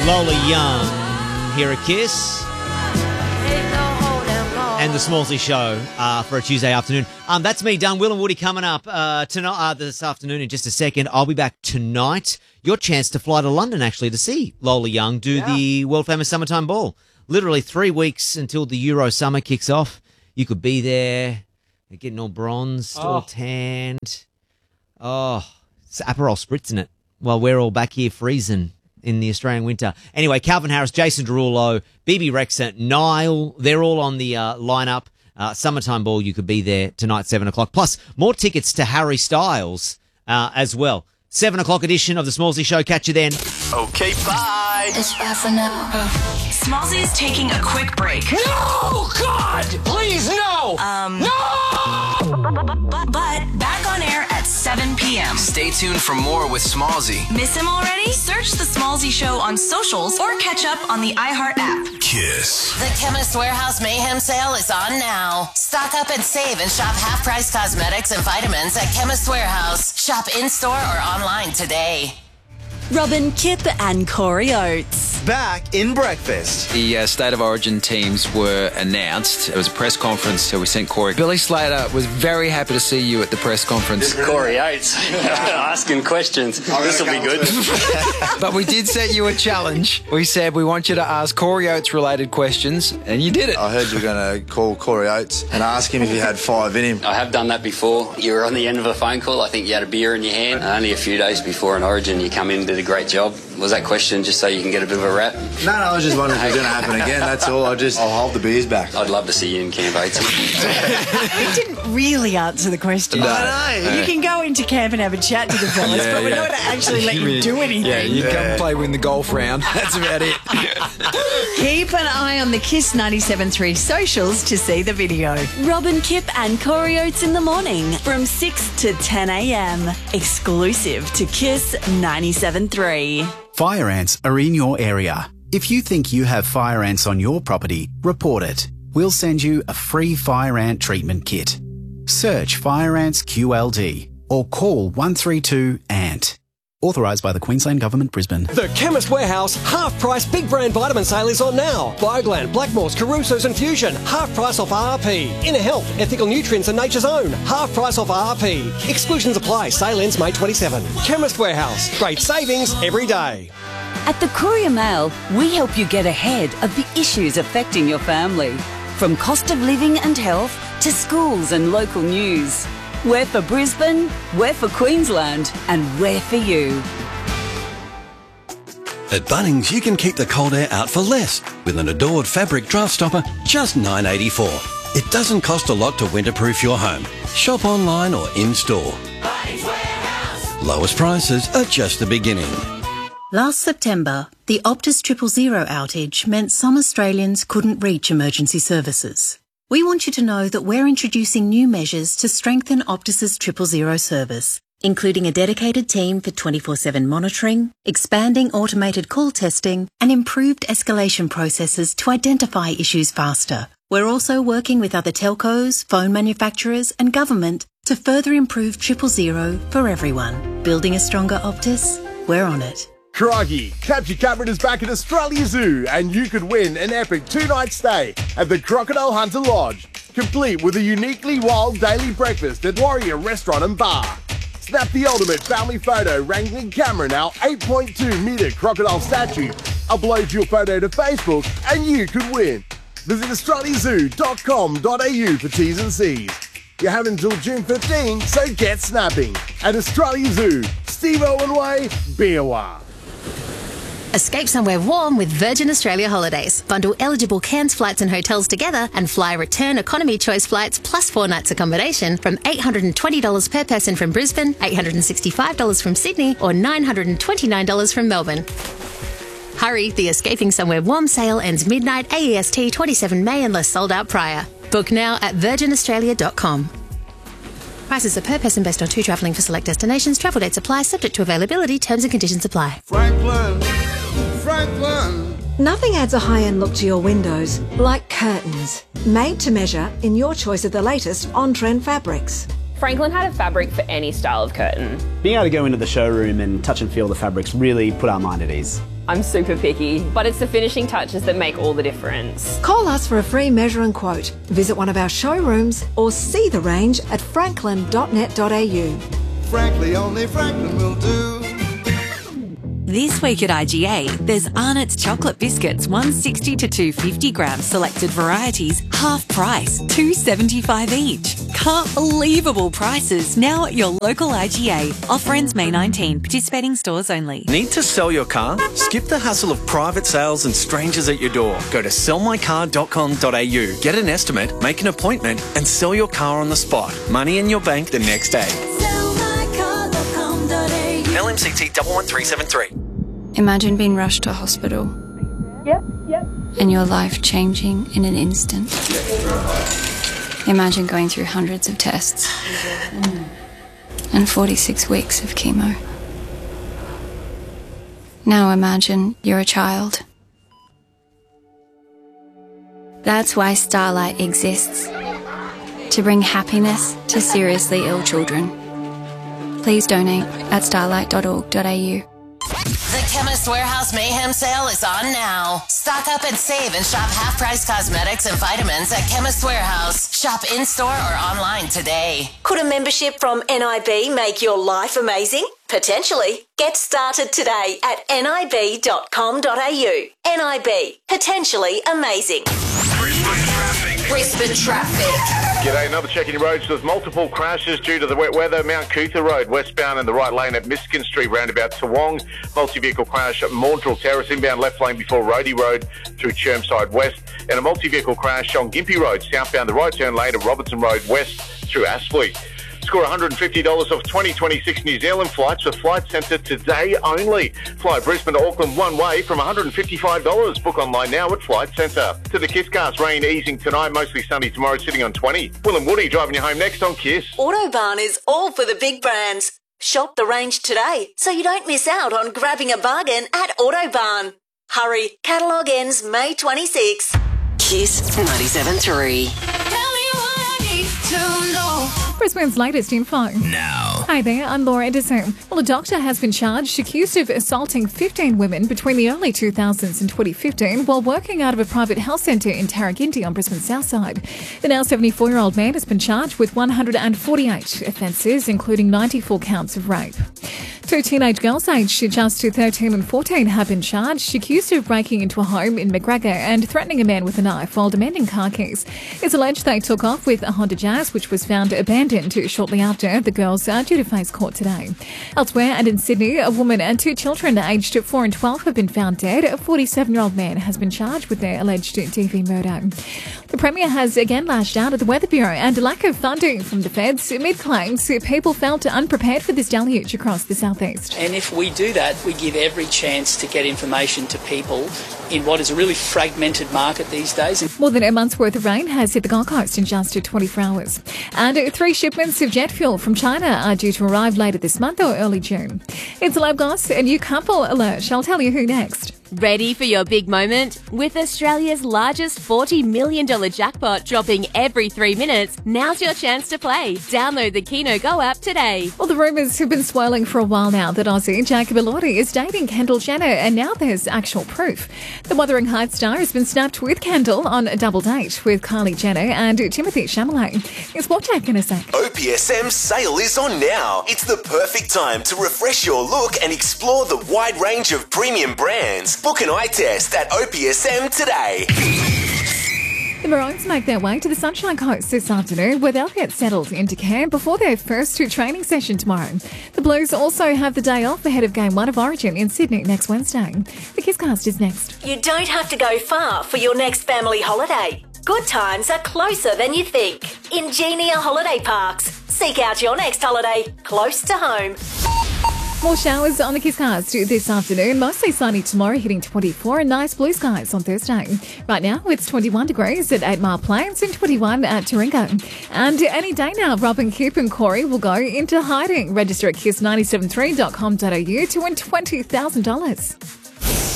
Lola Young here at Kiss. And the Smallsy Show for a Tuesday afternoon. That's me done. Will and Woody coming up tonight, this afternoon in just a second. I'll be back tonight. Your chance to fly to London, actually, to see Lola Young do the world-famous Summertime Ball. Literally 3 weeks until the Euro summer kicks off. You could be there, getting all bronzed, all tanned. Oh, it's Aperol Spritz in it while we're all back here freezing in the Australian winter. Anyway, Calvin Harris, Jason Derulo, BB Rexa, Niall, they're all on the lineup. Summertime Ball, you could be there tonight, 7 o'clock. Plus, more tickets to Harry Styles as well. 7 o'clock edition of the Smallsy Show. Catch you then. Okay, bye. It's half an hour. Smallsy is taking a quick break. No, God, please, no. But back on air at 7 p.m. Stay tuned for more with Smallsy. Miss him already? Search The Smallsy Show on socials or catch up on the iHeart app. Kiss. The Chemist Warehouse Mayhem sale is on now. Stock up and save and shop half-price cosmetics and vitamins at Chemist Warehouse. Shop in-store or online today. Robin, Kip and Corey Oates. Back in breakfast. The State of Origin teams were announced. It was a press conference, so we sent Corey. Billy Slater was very happy to see you at the press conference. Corey Oates asking questions. This will be good. But we did set you a challenge. We said we want you to ask Corey Oates related questions, and you did it. I heard you were going to call Corey Oates and ask him if he had 5 in him. I have done that before. You were on the end of a phone call. I think you had a beer in your hand. Only a few days before an Origin, you come in and did a great job. Was that question just so you can get a bit of a rap? No, I was just wondering if it was going to happen again. That's all. I'll hold the beers back. I'd love to see you in Camp 8. You didn't really answer the question. No. You can go into camp and have a chat to the fellas, but we're not going to actually let you do anything. Yeah, you come play win the golf round. That's about it. Keep an eye on the Kiss 97.3 socials to see the video. Robin, Kip and Corey Oates in the morning from 6 to 10 a.m. Exclusive to Kiss 97.3. Fire ants are in your area. If you think you have fire ants on your property, report it. We'll send you a free fire ant treatment kit. Search Fire Ants QLD or call 132-ANT. Authorised by the Queensland Government, Brisbane. The Chemist Warehouse half-price big brand vitamin sale is on now. Bioglan, Blackmores, Caruso's and Fusion, half price off RP. Inner Health, Ethical Nutrients and Nature's Own, half price off RP. Exclusions apply. Sale ends May 27. Chemist Warehouse, great savings every day. At the Courier Mail, we help you get ahead of the issues affecting your family. From cost of living and health to schools and local news. We're for Brisbane, we're for Queensland, and we're for you. At Bunnings, you can keep the cold air out for less with an Adored fabric draft stopper, just $9.84. It doesn't cost a lot to winterproof your home. Shop online or in-store. Bunnings Warehouse. Lowest prices are just the beginning. Last September, the Optus 000 outage meant some Australians couldn't reach emergency services. We want you to know that we're introducing new measures to strengthen Optus's 000 service, including a dedicated team for 24/7 monitoring, expanding automated call testing, and improved escalation processes to identify issues faster. We're also working with other telcos, phone manufacturers, and government to further improve 000 for everyone. Building a stronger Optus? We're on it. Crikey, Capture Cameron is back at Australia Zoo and you could win an epic 2-night stay at the Crocodile Hunter Lodge, complete with a uniquely wild daily breakfast at Warrior Restaurant and Bar. Snap the ultimate family photo wrangling Cameron, our 8.2-metre crocodile statue. Upload your photo to Facebook and you could win. Visit australiazoo.com.au for T's and C's. You have until June 15, so get snapping. At Australia Zoo, Steve Owen Way, Biawa. Escape somewhere warm with Virgin Australia Holidays. Bundle eligible Cairns flights and hotels together and fly return economy choice flights plus 4 nights accommodation from $820 per person from Brisbane, $865 from Sydney or $929 from Melbourne. Hurry, the Escaping Somewhere Warm sale ends midnight AEST 27 May unless sold out prior. Book now at virginaustralia.com. Prices are per person based on 2 travelling for select destinations. Travel dates apply, subject to availability. Terms and conditions apply. Franklin. Nothing adds a high-end look to your windows like curtains. Made to measure in your choice of the latest on-trend fabrics. Franklin had a fabric for any style of curtain. Being able to go into the showroom and touch and feel the fabrics really put our mind at ease. I'm super picky, but it's the finishing touches that make all the difference. Call us for a free measure and quote. Visit one of our showrooms or see the range at franklin.net.au. Frankly, only Franklin will do. This week at IGA, there's Arnott's chocolate biscuits, 160 to 250 grams, selected varieties, half price, $2.75 each. Can't believable prices now at your local IGA. Offer ends May 19. Participating stores only. Need to sell your car? Skip the hassle of private sales and strangers at your door. Go to sellmycar.com.au. Get an estimate, make an appointment, and sell your car on the spot. Money in your bank the next day. LMCT 11373. Imagine being rushed to hospital. Yep. And your life changing in an instant. Imagine going through hundreds of tests. And 46 weeks of chemo. Now imagine you're a child. That's why Starlight exists. To bring happiness to seriously ill children. Please donate at starlight.org.au. The Chemist Warehouse Mayhem Sale is on now. Stock up and save and shop half-price cosmetics and vitamins at Chemist Warehouse. Shop in-store or online today. Could a membership from NIB make your life amazing? Potentially. Get started today at nib.com.au. NIB. Potentially amazing. Brisbane traffic. G'day, another check in your roads. There's multiple crashes due to the wet weather. Mount Cootha Road, westbound in the right lane at Miskin Street, roundabout Toowong. Multi-vehicle crash at Maundrell Terrace, inbound left lane before Roadie Road through Chermside West. And a multi-vehicle crash on Gympie Road, southbound the right turn lane at Robertson Road West through Aspley. Score $150 off 2026 New Zealand flights with Flight Centre today only. Fly Brisbane to Auckland one way from $155. Book online now at Flight Centre. To the KISScast, rain easing tonight, mostly sunny tomorrow, sitting on 20. Will and Woody driving you home next on KISS. Autobarn is all for the big brands. Shop the range today so you don't miss out on grabbing a bargain at Autobarn. Hurry, catalogue ends May 26. KISS 97.3. Brisbane's latest info. Now. Hi there, I'm Laura Edison. Well, a doctor has been charged accused of assaulting 15 women between the early 2000s and 2015 while working out of a private health centre in Tarragindi on Brisbane's south side. The now 74-year-old man has been charged with 148 offences, including 94 counts of rape. Two teenage girls aged just 13 and 14 have been charged, accused of breaking into a home in McGregor and threatening a man with a knife while demanding car keys. It's alleged they took off with a Honda Jazz, which was found abandoned shortly after. The girls are due to face court today. Elsewhere and in Sydney, a woman and two children aged 4 and 12 have been found dead. A 47-year-old man has been charged with their alleged DV murder. The Premier has again lashed out at the Weather Bureau and a lack of funding from the feds amid claims people felt unprepared for this deluge across the southeast. And if we do that, we give every chance to get information to people in what is a really fragmented market these days. More than a month's worth of rain has hit the Gold Coast in just 24 hours. And 3 shipments of jet fuel from China are due to arrive later this month or early June. It's Lab Goss, a new couple alert. I'll tell you who next. Ready for your big moment? With Australia's largest $40 million jackpot dropping every 3 minutes, now's your chance to play. Download the Keno Go app today. Well, the rumours have been swirling for a while now that Aussie Jacob Elordi is dating Kendall Jenner, and now there's actual proof. The Wuthering Heights star has been snapped with Kendall on a double date with Kylie Jenner and Timothy Chalamet. Here's what Jack going to say. OPSM sale is on now. It's the perfect time to refresh your look and explore the wide range of premium brands. Book an eye test at OPSM today. The Maroons make their way to the Sunshine Coast this afternoon, where they'll get settled into camp before their first training session tomorrow. The Blues also have the day off ahead of Game 1 of Origin in Sydney next Wednesday. The KISScast is next. You don't have to go far for your next family holiday. Good times are closer than you think. Ingenia Holiday Parks. Seek out your next holiday close to home. More showers on the KISScast this afternoon. Mostly sunny tomorrow, hitting 24, and nice blue skies on Thursday. Right now, it's 21 degrees at 8 Mile Plains and 21 at Taringa. And any day now, Robin, Coop and Corey will go into hiding. Register at kiss973.com.au to win $20,000.